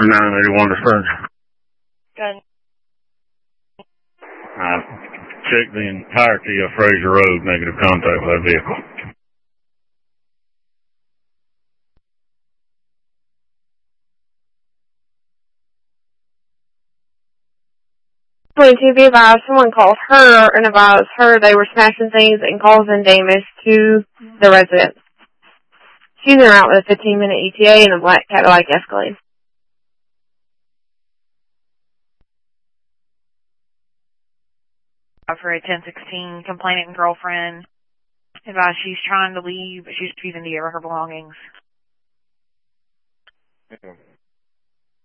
981 to Spurs. Good. I checked the entirety of Fraser Road, negative contact with that vehicle. 22, be advised, someone called her and advised her they were smashing things and causing damage to the residents. She's en route with a 15-minute ETA in a black Cadillac Escalade. For a 1016 complaining girlfriend. Advised she's trying to leave, but she's refusing to give her belongings. Yeah.